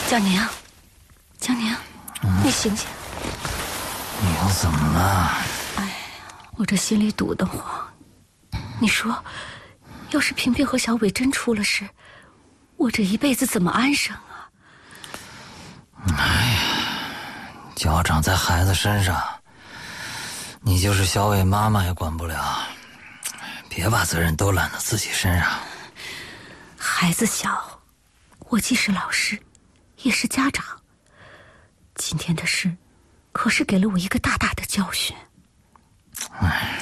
江宁，江宁，你醒醒！ 你又怎么了？ 哎呀，我这心里堵得慌。你说，要是萍萍和小伟真出了事，我这一辈子怎么安生啊？ 哎呀，脚长在孩子身上，你就是小伟妈妈也管不了。别把责任都揽到自己身上。 孩子小，我既是老师，也是家长。今天的事，可是给了我一个大大的教训。 哎，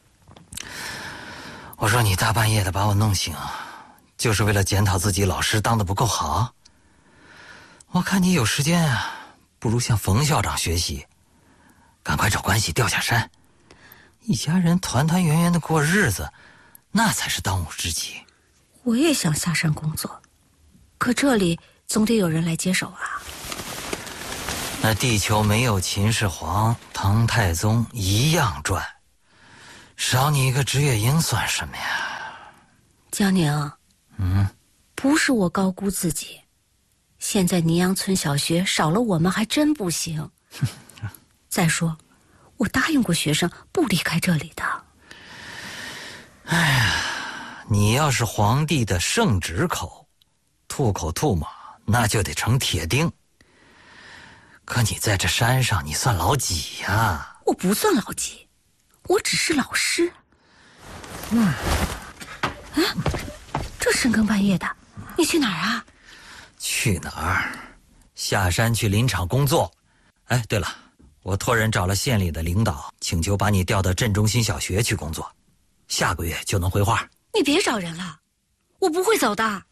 我说你大半夜的把我弄醒，就是为了检讨自己老师当得不够好。我看你有时间啊，不如向冯校长学习，赶快找关系调下山，一家人团团圆圆的过日子，那才是当务之急。 我也想下山工作，可这里总得有人来接手啊。 那地球没有秦始皇、唐太宗一样转，少你一个职业营算什么呀？ 江宁，不是我高估自己，现在泥阳村小学少了我们还真不行。再说，我答应过学生不离开这里的。 哎呀，你要是皇帝的圣旨口，吐口吐沫，那就得成铁钉。可你在这山上，你算老几呀？ 我不算老几，我只是老师。这深更半夜的，你去哪儿啊？ 去哪儿？下山去林场工作。哎，对了，我托人找了县里的领导，请求把你调到镇中心小学去工作，下个月就能回话。 你别找人了，我不会走的。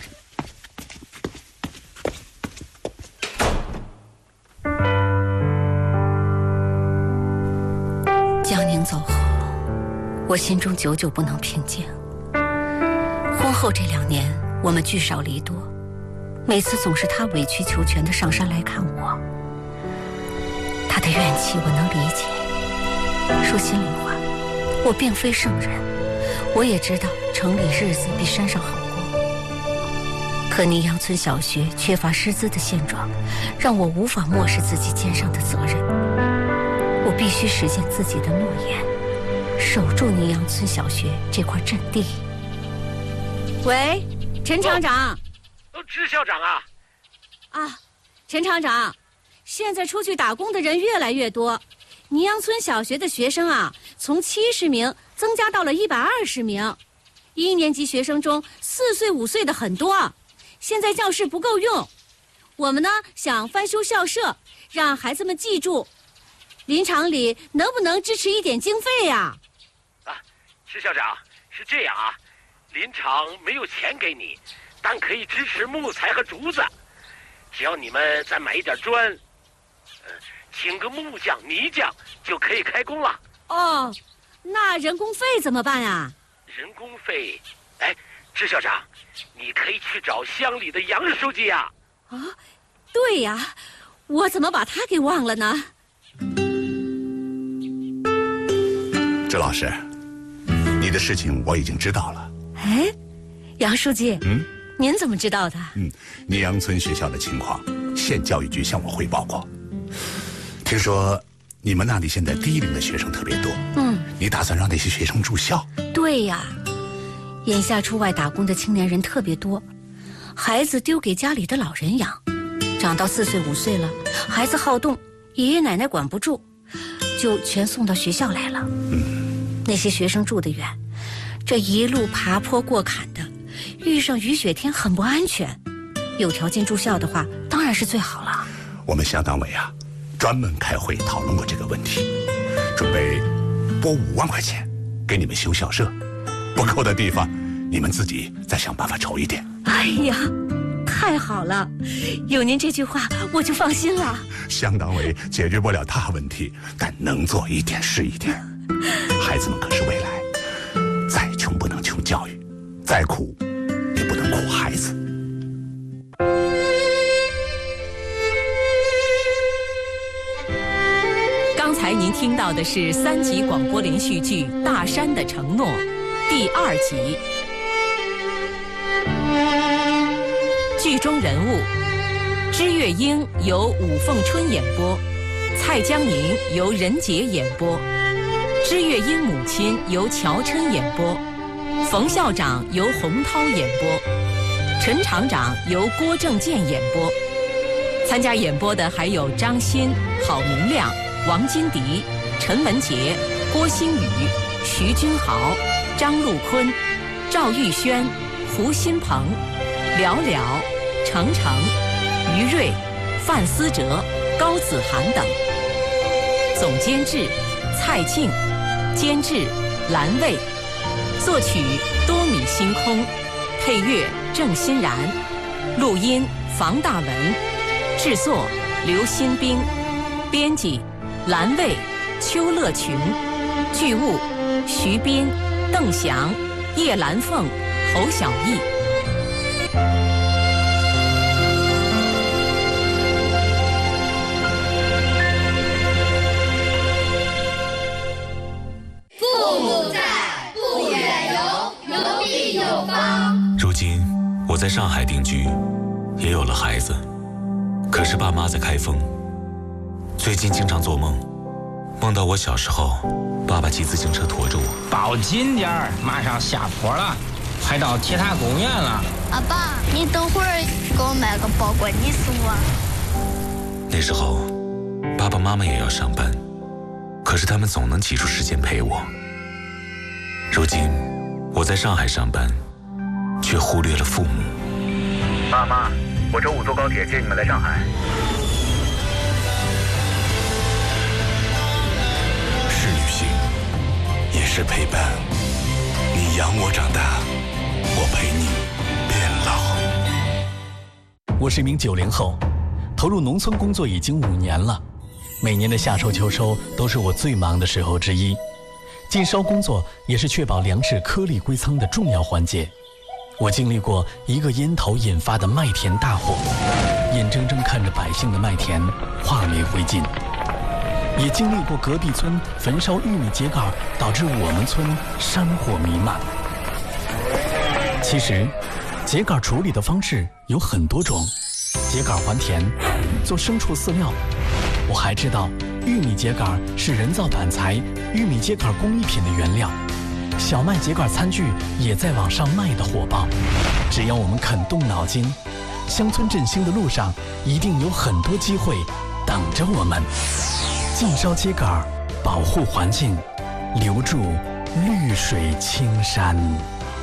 江宁走后，我心中久久不能平静。婚后这2年，我们聚少离多，每次总是他委曲求全地上山来看我。他的怨气我能理解。说心里话，我并非圣人，我也知道城里日子比山上好过。可泥阳村小学缺乏师资的现状，让我无法漠视自己肩上的责任。我必须实现自己的诺言，守住泥阳村小学这块阵地。喂，陈厂长。 支校长啊。 啊，陈厂长，现在出去打工的人越来越多，泥阳村小学的学生啊，从70名增加到了120名。1年级学生中4岁5岁的很多，现在教室不够用。我们呢想翻修校舍，让孩子们记住。林场里能不能支持一点经费呀？ 支校长，是这样啊，林场没有钱给你，但可以支持木材和竹子。只要你们再买一点砖，请个木匠、泥匠就可以开工了。 哦，那人工费怎么办啊？ 人工费，支校长，你可以去找乡里的杨书记呀。 啊，对呀，我怎么把他给忘了呢？ 周老师，你的事情我已经知道了。 哎，杨书记，您怎么知道的？ 泥阳村学校的情况，县教育局向我汇报过。听说你们那里现在低龄的学生特别多，你打算让那些学生住校？ 对呀，眼下出外打工的青年人特别多，孩子丢给家里的老人养，长到4岁5岁了，孩子好动，爷爷奶奶管不住，就全送到学校来了。那些学生住得远，这一路爬坡过坎的，遇上雨雪天很不安全。有条件住校的话，当然是最好了。 我们乡党委啊，专门开会讨论过这个问题，准备拨5万块钱给你们修校舍，不够的地方你们自己再想办法筹一点。 哎呀，太好了，有您这句话我就放心了。 乡党委解决不了大问题，但能做一点是一点。孩子们可是未来，再穷不能穷教育，再苦也不能苦孩子。 刚才您听到的是3集广播连续剧《大山的承诺》第2集。剧中人物： 知月英由武凤春演播，蔡江宁由任杰演播，知月英母亲由乔琛演播，冯校长由洪涛演播，陈厂长由郭正健演播。参加演播的还有张欣、郝明亮、王金迪、陈文杰、郭新宇、徐君豪、张陆坤、赵玉轩、胡新鹏、了了、程程、于瑞、范思哲、高子涵等。总监制蔡静，监制蓝卫，作曲多米星空，配乐郑欣然，录音房大文，制作刘新兵，编辑蓝卫、邱乐群，剧务徐斌、邓翔、叶兰凤、侯小艺。 如今我在上海定居，也有了孩子，可是爸妈在开封。最近经常做梦，梦到我小时候，爸爸骑自行车驮着我。 抱紧点儿，马上下坡了，快到铁塔公园了。 阿爸，你等会儿给我买个包裹，你送我。 那时候，爸爸妈妈也要上班，可是他们总能挤出时间陪我。如今我在上海上班，却忽略了父母。 爸妈，我周五坐高铁接你们来上海。 是旅行，也是陪伴。你养我长大，我陪你变老。 我是一名90后，投入农村工作已经5年了。每年的夏收秋收都是我最忙的时候之一。进烧工作也是确保粮食颗粒归仓的重要环节。我经历过一个烟头引发的麦田大火，眼睁睁看着百姓的麦田化为灰烬，也经历过隔壁村焚烧玉米秸秆导致我们村山火弥漫。其实秸秆处理的方式有很多种，秸秆还田，做牲畜饲料。我还知道玉米秸秆是人造板材玉米秸秆工艺品的原料，小麦秸秆餐具也在往上卖得火爆。只要我们肯动脑筋，乡村振兴的路上一定有很多机会等着我们。禁烧秸秆，保护环境，留住绿水青山。